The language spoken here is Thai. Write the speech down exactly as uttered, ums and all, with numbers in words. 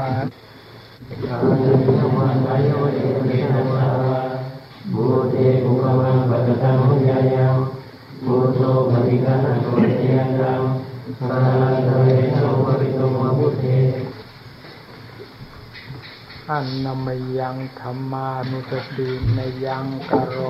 อานิสมันไตโยเอเตนะสาวะบูเตภุคมังปัตตังหุญญายังบูโตปฏิฆานะโตเตยันตังสารันตเวโนภริโตมะพุทเทอันนมยังธรรมานุสติในยังกโร